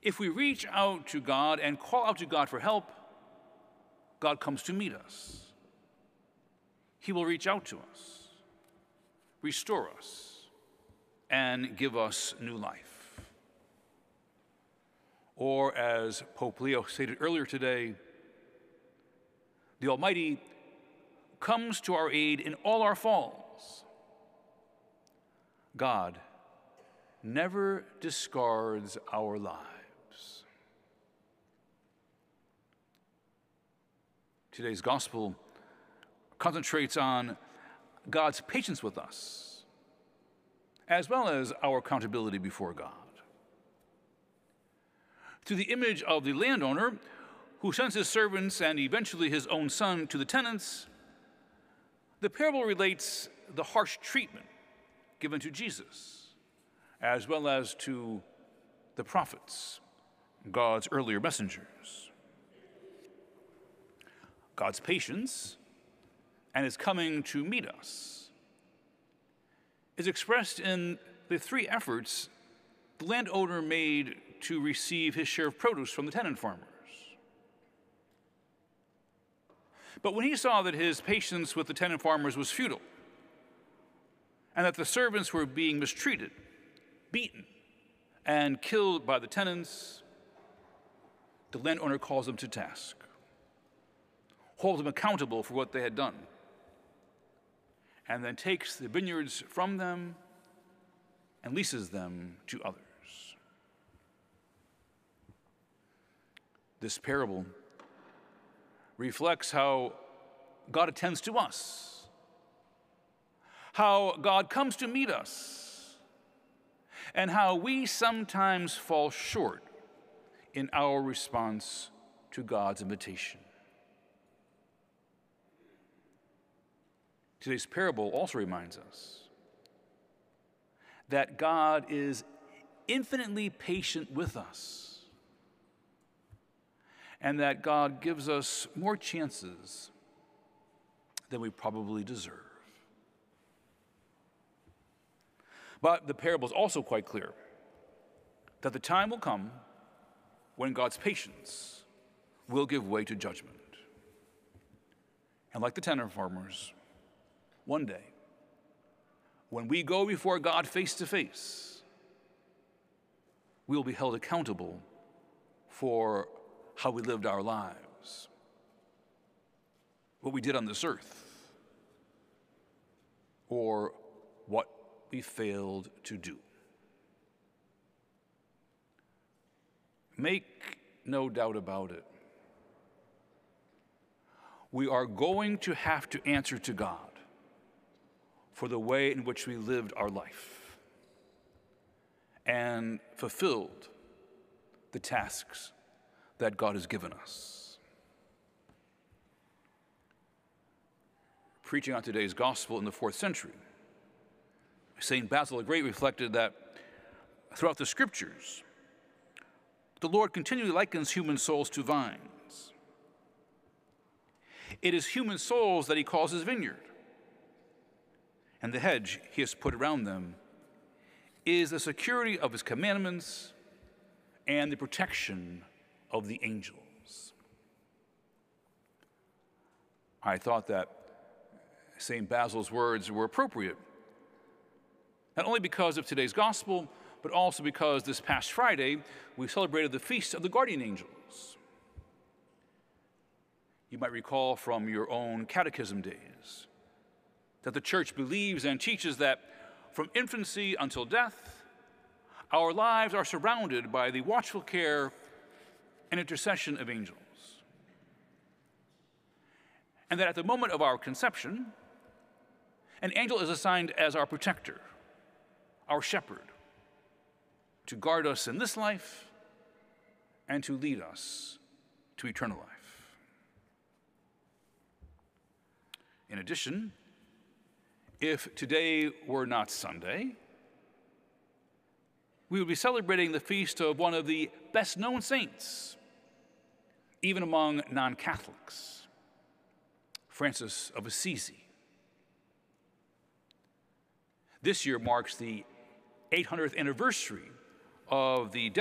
If we reach out to God and call out to God for help, God comes to meet us. He will reach out to us, restore us, and give us new life. Or as Pope Leo stated earlier today, the Almighty comes to our aid in all our falls. God never discards our lives. Today's gospel concentrates on God's patience with us, as well as our accountability before God. Through the image of the landowner who sends his servants and eventually his own son to the tenants, the parable relates the harsh treatment given to Jesus, as well as to the prophets, God's earlier messengers. God's patience and his coming to meet us is expressed in the three efforts the landowner made to receive his share of produce from the tenant farmers. But when he saw that his patience with the tenant farmers was futile, and that the servants were being mistreated, beaten, and killed by the tenants, the landowner calls them to task, holds them accountable for what they had done, and then takes the vineyards from them and leases them to others. This parable reflects how God attends to us, how God comes to meet us, and how we sometimes fall short in our response to God's invitation. Today's parable also reminds us that God is infinitely patient with us, and that God gives us more chances than we probably deserve. But the parable is also quite clear that the time will come when God's patience will give way to judgment. And like the tenant farmers, one day, when we go before God face to face, we will be held accountable for how we lived our lives, what we did on this earth, or what we failed to do. Make no doubt about it, we are going to have to answer to God for the way in which we lived our life and fulfilled the tasks that God has given us. Preaching on today's gospel in the 4th century, St. Basil the Great reflected that throughout the scriptures, the Lord continually likens human souls to vines. It is human souls that he calls his vineyard, and the hedge he has put around them is the security of his commandments and the protection of the angels. I thought that St. Basil's words were appropriate, not only because of today's gospel, but also because this past Friday we celebrated the Feast of the Guardian Angels. You might recall from your own catechism days that the Church believes and teaches that from infancy until death, our lives are surrounded by the watchful care and intercession of angels. And that at the moment of our conception, an angel is assigned as our protector, our shepherd, to guard us in this life and to lead us to eternal life. In addition, if today were not Sunday, we would be celebrating the feast of one of the best-known saints, even among non-Catholics, Francis of Assisi. This year marks the 800th anniversary of the